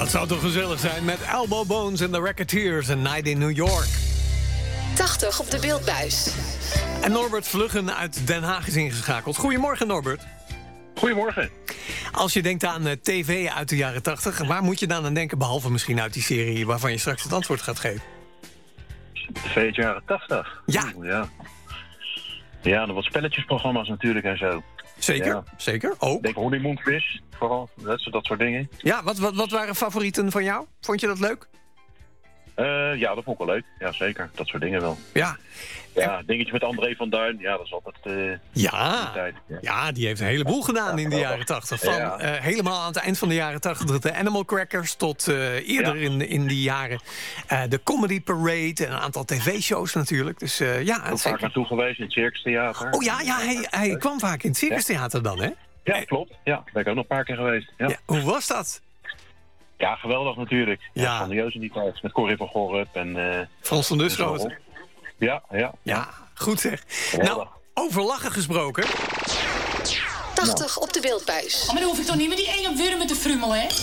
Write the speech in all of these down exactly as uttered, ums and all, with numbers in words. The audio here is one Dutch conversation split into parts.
Dat zou toch gezellig zijn met Elbow Bones en The Racketeers en Night in New York. tachtig op de beeldbuis. En Norbert Vluggen uit Den Haag is ingeschakeld. Goedemorgen, Norbert. Goedemorgen. Als je denkt aan uh, tv uit de jaren tachtig, waar moet je dan aan denken, behalve misschien uit die serie waarvan je straks het antwoord gaat geven? tv uit de jaren tachtig? Ja. Oeh, ja. Ja, dan wat spelletjesprogramma's natuurlijk en zo. Zeker, Ja. zeker. Ook. Ik denk honeymoon quiz, vooral, dat, soort- dat soort dingen. Ja, wat, wat, wat waren favorieten van jou? Vond je dat leuk? Eh, ja, dat vond ik wel leuk. Ja, zeker. Dat soort dingen wel. Ja. Ja, dingetje met André van Duin. Ja, dat is altijd eh die Ja. tijd. Ja. Ja, die heeft een heleboel gedaan in de jaren tachtig. Van Ja. eh, helemaal aan het eind van de jaren tachtig de Animal Crackers tot eh, eerder Ja. in, in die jaren eh, de Comedy Parade en een aantal tv-shows natuurlijk. Dus eh, ja, Ook vaak zeker. naartoe geweest in het Circus Theater. Oh ja, ja hij, hij kwam vaak in het Circus Theater dan, hè? Ja, klopt. Ja, daar ben ik ook nog een paar keer geweest. Ja, Ja, hoe was dat? ja geweldig natuurlijk. Ja. Ja. Grandioos in die tijd. Met Corrie van Gorup en... eh, Frans van en Dusrood. zo. Ja, ja. Ja, goed zeg. Geweldig. Nou, over lachen gesproken. tachtig op de beeldbuis. Maar dan hoef ik toch niet met die enge wurmen te frummelen, hè?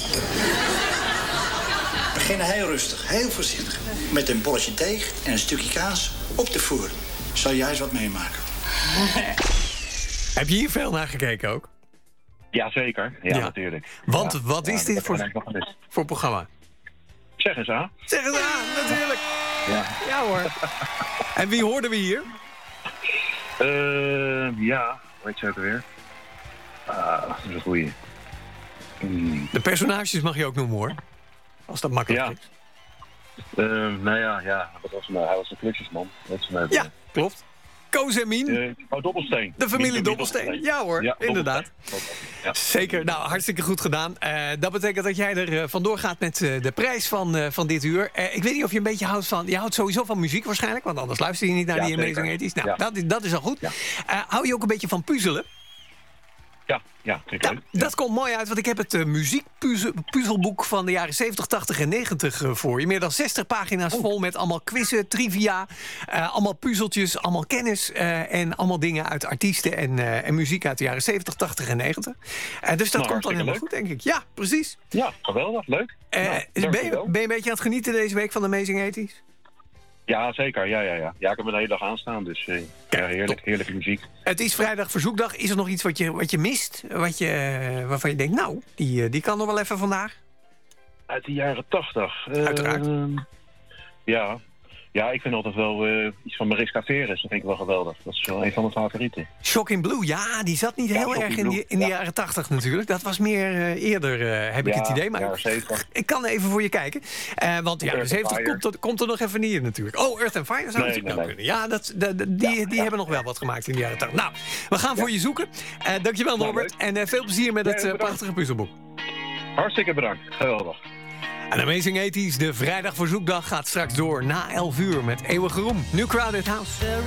Beginnen heel rustig, heel voorzichtig. Met een bolletje deeg en een stukje kaas op de voer. Zal jij eens wat meemaken. Heb je hier veel naar gekeken ook? Ja, zeker. Ja, Ja. natuurlijk. Want Ja. wat Ja, is dat dit heb ik voor, eigenlijk nog gemist. voor programma? Zeg eens aan. Zeg het aan, natuurlijk. Ja. Ja hoor. En wie hoorden we hier? Eh, ja, weet je ook alweer? Ah, dat is een goeie. Hmm. De personages mag je ook noemen hoor. Als dat makkelijk Ja. is. Eh, nou ja, ja, wat was nou? Hij was een klusjesman. Dat is mij Ja, klopt. Koos en Mien, Eh, oh, Dobbelsteen. de familie Mien Dobbelsteen. Ja hoor, Ja, inderdaad. Dobbelsteen. Ja. Zeker, nou hartstikke goed gedaan. Eh, dat betekent dat jij er uh, vandoor gaat met uh, de prijs van, uh, van dit uur. Uh, ik weet niet of je een beetje houdt van... Je houdt sowieso van muziek waarschijnlijk, want anders luister je niet naar Ja, die zeker. Amazing eighties. Nou, Ja. dat, is, dat is al goed. Ja. Uh, hou je ook een beetje van puzzelen? Ja, ja, vind ik Nou, leuk. Ja. dat komt mooi uit, want ik heb het uh, muziekpuzzelboek van de jaren zeventig, tachtig en negentig uh, voor je. Meer dan zestig pagina's Oh. vol met allemaal quizzen, trivia, uh, allemaal puzzeltjes, allemaal kennis uh, en allemaal dingen uit artiesten en, uh, en muziek uit de jaren zeventig, tachtig en negentig. Uh, dus dat Nou, komt dan helemaal hartstikke goed, denk ik. Ja, precies. Ja, geweldig, leuk. Uh, Nou, ben, je, dankjewel. ben je een beetje aan het genieten deze week van de Amazing eighties? Ja, zeker. Ja, ja, ja. Ja, ik heb me de hele dag aanstaan, dus eh, ja, heerlijk, heerlijke muziek. Het is vrijdag verzoekdag. Is er nog iets wat je, wat je mist? Wat je, uh, waarvan je denkt, nou, die, uh, die kan nog wel even vandaag? Uit de jaren tachtig. Uiteraard. Ja. Ja, ik vind altijd wel eh, iets van Mariska Veres. Dat vind ik wel geweldig. Dat is wel een van mijn favorieten. Shocking Blue, ja, die zat niet Ja, heel Shocking erg in, die, Blue, in de ja. jaren tachtig natuurlijk. Dat was meer uh, eerder, uh, heb ik Ja, het idee. Maar jaren zeventig. ik kan even voor je kijken. Uh, want de jaren Earth and zeventig Fire. komt er, komt er nog even niet in natuurlijk. Oh, Earth and Fire zou Nee, natuurlijk nee, wel nee. kunnen. Ja, dat, de, de- die, Ja, die ja. hebben nog wel wat gemaakt in de jaren tachtig. Nou, we gaan voor je zoeken. Uh, dankjewel Nou, Norbert. leuk. En uh, veel plezier met Ja, het uh, bedankt. prachtige puzzelboek. Hartstikke bedankt. Geweldig. En Amazing eighties, de vrijdag verzoekdag gaat straks door na elf uur met Eeuwige Roem. New Crowded House.